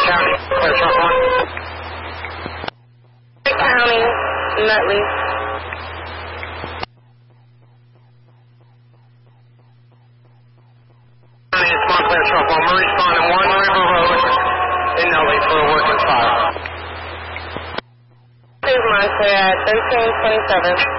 County, clear truck 1. County, Nutley. It's Montclair truck 1. We're responding 1 River Road in Nutley for a working fire. This is Montclair at 1327.